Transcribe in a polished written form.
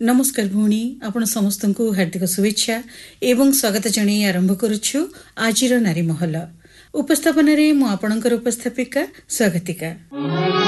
नमस्कार भौणी, आपण समस्तଙ୍କୁ हार्दिक शुभेच्छा एवं स्वागत जणाई आरंभ करुछु आजिर नारी महल। उपस्थापन मु आपणकर उपस्थापिका स्वागतिका।